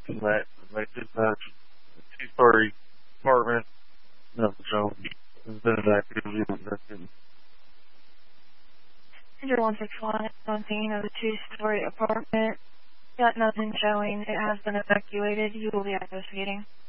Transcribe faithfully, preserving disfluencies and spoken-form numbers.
Like, like this uh, two-story apartment. No, so there's been an activity invested. one six one, something of a two-story apartment. Got nothing showing. It has been evacuated. You will be investigating.